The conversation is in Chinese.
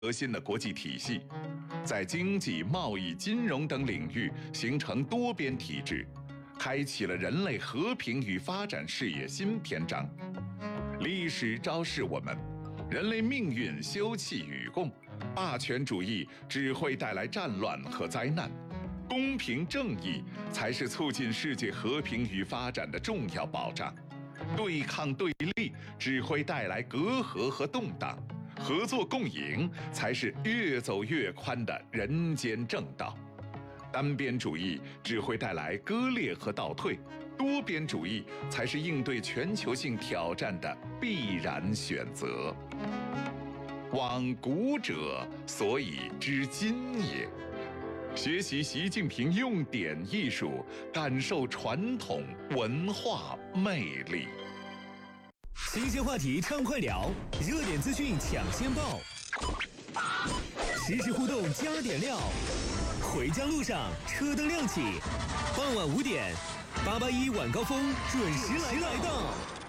核心的国际体系，在经济、贸易、金融等领域形成多边体制，开启了人类和平与发展事业新篇章。历史昭示我们，人类命运休戚与共，霸权主义只会带来战乱和灾难，公平正义才是促进世界和平与发展的重要保障。对抗对立只会带来隔阂和动荡，合作共赢才是越走越宽的人间正道。单边主义只会带来割裂和倒退，多边主义才是应对全球性挑战的必然选择。往古者，所以知今也。学习习近平用典艺术，感受传统文化魅力。 新鲜话题畅快聊，热点资讯抢先报，实时互动加点料。回家路上车灯亮起，傍晚5点，881晚高峰准时来到。